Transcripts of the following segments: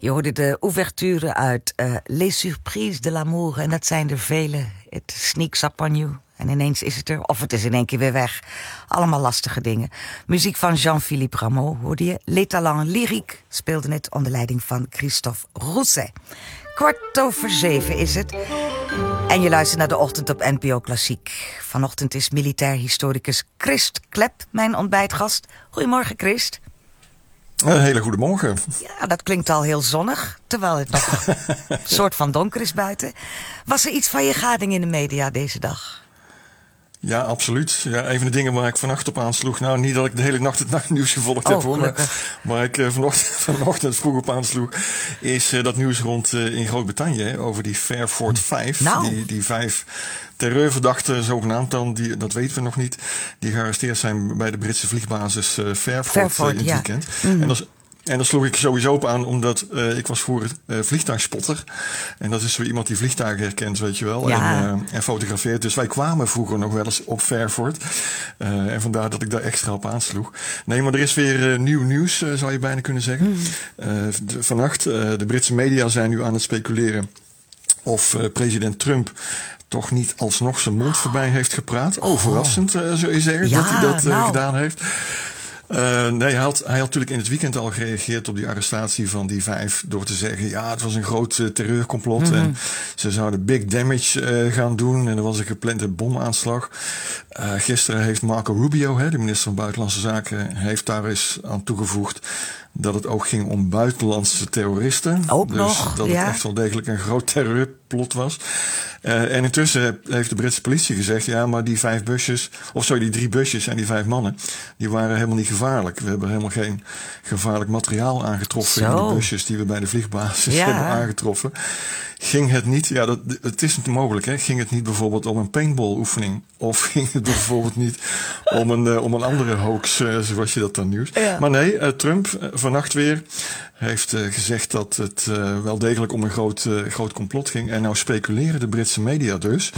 Je hoorde de ouverture uit Les Surprises de l'Amour. En dat zijn er vele. Het sneaks up on you. En ineens is het er, of het is in één keer weer weg. Allemaal lastige dingen. Muziek van Jean-Philippe Rameau hoorde je. Les Talents Lyriques speelde het onder leiding van Christophe Rousset. 6:15 is het. En je luistert naar de ochtend op NPO Klassiek. Vanochtend is militair historicus Christ Klep mijn ontbijtgast. Goedemorgen, Christ. Een hele goede morgen. Ja, dat klinkt al heel zonnig, terwijl het nog een soort van donker is buiten. Was er iets van je gading in de media deze dag? Ja, absoluut. Ja, een van de dingen waar ik vannacht op aansloeg... Nou, niet dat ik de hele nacht het nachtnieuws gevolgd heb, hoor. Maar ik vanochtend vroeg op aansloeg... is dat nieuws rond in Groot-Brittannië over die Fairford 5. Nou. Die 5 terreurverdachten, zogenaamd dan, dat weten we nog niet... die gearresteerd zijn bij de Britse vliegbasis Fairford in het weekend. Mm. En daar sloeg ik sowieso op aan, omdat ik was vroeger vliegtuigspotter. En dat is zo iemand die vliegtuigen herkent, weet je wel. Ja. En fotografeert. Dus wij kwamen vroeger nog wel eens op Fairford. En vandaar dat ik daar extra op aansloeg. Nee, maar er is weer nieuw nieuws, zou je bijna kunnen zeggen. Vannacht, de Britse media zijn nu aan het speculeren of president Trump toch niet alsnog zijn mond voorbij heeft gepraat. Verrassend, zou je zeggen, dat hij dat gedaan heeft. Nee, hij had natuurlijk in het weekend al gereageerd op die arrestatie van die 5... door te zeggen, ja, het was een groot terreurcomplot. En ze zouden big damage gaan doen. En er was een geplande bomaanslag. Gisteren heeft Marco Rubio, de minister van Buitenlandse Zaken... heeft daar eens aan toegevoegd dat het ook ging om buitenlandse terroristen. Ook dus nog, dat het echt wel degelijk een groot terreurplot was. En intussen heeft de Britse politie gezegd... ja, maar die 3 busjes en die 5 mannen... die waren helemaal niet gevaarlijk. We hebben helemaal geen gevaarlijk materiaal aangetroffen... in die busjes die we bij de vliegbasis hebben aangetroffen. Ging het niet... Ja, het is niet mogelijk, hè. Ging het niet bijvoorbeeld om een paintball-oefening? Of ging het bijvoorbeeld niet om een andere hoax... zoals je dat dan nieuws? Ja. Maar nee, Trump vannacht weer... heeft gezegd dat het wel degelijk om een groot complot ging. En nou speculeren de Britse media dus...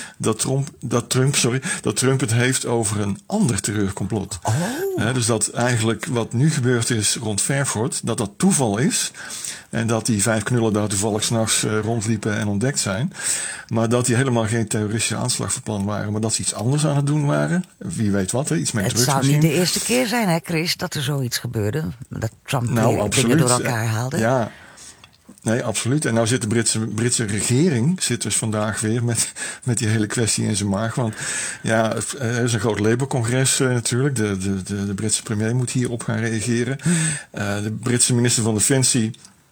dat Trump het heeft over een ander terreurcomplot. Dus dat eigenlijk wat nu gebeurd is rond Fairford... dat toeval is... En dat die 5 knullen daar toevallig 's nachts rondliepen en ontdekt zijn. Maar dat die helemaal geen terroristische aanslag van plan waren. Maar dat ze iets anders aan het doen waren. Wie weet wat, iets met drugs misschien. Het zou niet de eerste keer zijn, hè, Chris, dat er zoiets gebeurde. Dat Trump dingen door elkaar haalde. Ja. Nee, absoluut. En nou zit de Britse regering dus vandaag weer met die hele kwestie in zijn maag. Want ja, er is een groot Labour-congres natuurlijk. De Britse premier moet hierop gaan reageren. De Britse minister van Defensie...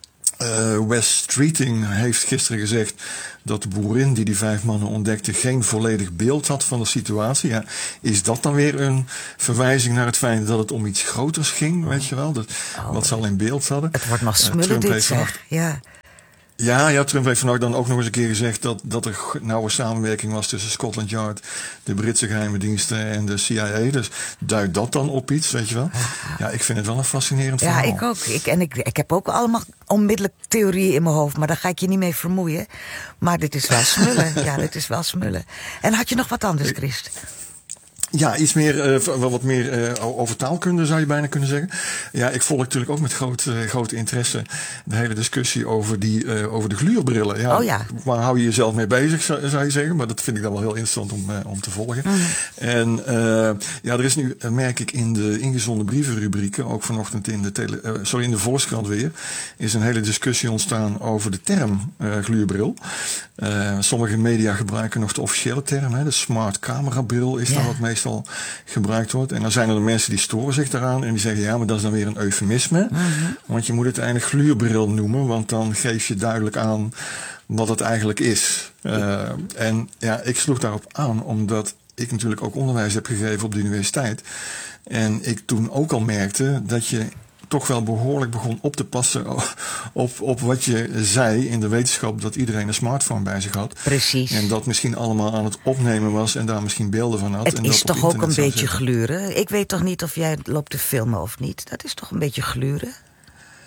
Wes Streeting heeft gisteren gezegd dat de boerin die 5 mannen ontdekte geen volledig beeld had van de situatie. Ja, is dat dan weer een verwijzing naar het feit dat het om iets groters ging, weet je wel? Wat ze al in beeld hadden. Het wordt nog smullen dit, zeg. Ja. Ja, Trump heeft vandaag dan ook nog eens een keer gezegd dat er nauwe samenwerking was tussen Scotland Yard, de Britse geheime diensten en de CIA. Dus duidt dat dan op iets, weet je wel? Ja, ik vind het wel een fascinerend verhaal. Ja, ik ook. Ik heb ook allemaal onmiddellijk theorieën in mijn hoofd, maar daar ga ik je niet mee vermoeien. Maar dit is wel smullen. Ja, dit is wel smullen. En had je nog wat anders, Christ? Ja, iets meer, wat meer over taalkunde zou je bijna kunnen zeggen. Ja, ik volg natuurlijk ook met groot interesse de hele discussie over de gluurbrillen. Ja, waar hou je jezelf mee bezig, zou je zeggen. Maar dat vind ik dan wel heel interessant om te volgen. En er is nu, merk ik in de ingezonden brievenrubrieken, ook vanochtend in de Volkskrant weer, is een hele discussie ontstaan over de term gluurbril. Sommige media gebruiken nog de officiële term, de smart camerabril is dan wat meestal gebruikt wordt. En dan zijn er de mensen die storen zich daaraan en die zeggen, ja, maar dat is dan weer een eufemisme. Want je moet het eigenlijk gluurbril noemen, want dan geef je duidelijk aan wat het eigenlijk is. En ja, ik sloeg daarop aan, omdat ik natuurlijk ook onderwijs heb gegeven op de universiteit. En ik toen ook al merkte dat je toch wel behoorlijk begon op te passen op wat je zei in de wetenschap, dat iedereen een smartphone bij zich had. Precies. En dat misschien allemaal aan het opnemen was en daar misschien beelden van had. Het en is dat toch ook een beetje gluren? Ik weet toch niet of jij loopt te filmen of niet? Dat is toch een beetje gluren?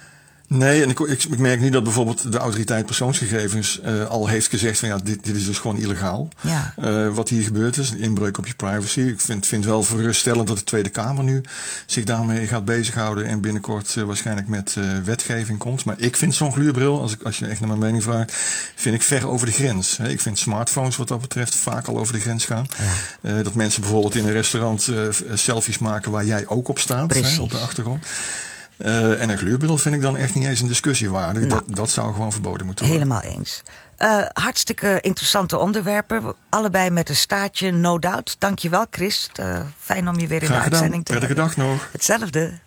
Nee, en ik merk niet dat bijvoorbeeld de autoriteit persoonsgegevens al heeft gezegd van ja, dit is dus gewoon illegaal. Ja. Wat hier gebeurd is, een inbreuk op je privacy. Ik vind wel geruststellend dat de Tweede Kamer nu zich daarmee gaat bezighouden en binnenkort waarschijnlijk met wetgeving komt. Maar ik vind zo'n gluurbril, als je echt naar mijn mening vraagt, vind ik ver over de grens. Ik vind smartphones wat dat betreft vaak al over de grens gaan. Ja. Dat mensen bijvoorbeeld in een restaurant selfies maken waar jij ook op staat, op de achtergrond. En een gluurbril vind ik dan echt niet eens een discussie waardig. Nou, dat zou gewoon verboden moeten worden. Helemaal eens. Hartstikke interessante onderwerpen. Allebei met een staartje, no doubt. Dankjewel, Chris. Fijn om je weer in de uitzending te hebben. Prettige dag nog. Hetzelfde.